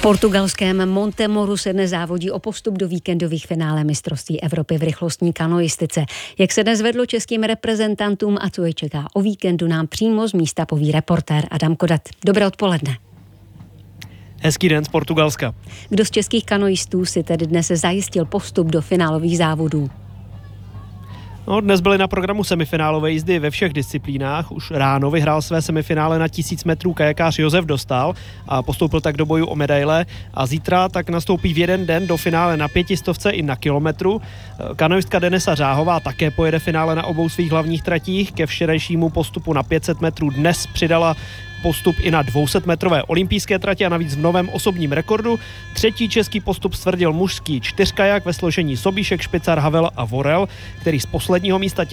portugalském Montemoru se dnes závodí o postup do víkendových finále mistrovství Evropy v rychlostní kanoistice. Jak se dnes vedlo českým reprezentantům a co je čeká o víkendu, nám přímo z místa poví reportér Adam Kodat. Dobré odpoledne. Hezký den z Portugalska. Kdo z českých kanoistů si tedy dnes zajistil postup do finálových závodů? Dnes byly na programu semifinálové jízdy ve všech disciplínách. Už ráno vyhrál své semifinále na 1000 metrů kajakář Josef Dostál a postoupil tak do bojů o medaile. A zítra tak nastoupí v jeden den do finále na 500 i na kilometru. Kanoistka Denisa Řáhová také pojede finále na obou svých hlavních tratích. Ke včerejšímu postupu na 500 metrů dnes přidala postup i na 200metrové olympijské trati a navíc v novém osobním rekordu. Třetí český postup stvrdil mužský čtyřkajak ve složení Sobíšek, Špicar, Havel a Vorel, který z posledního místa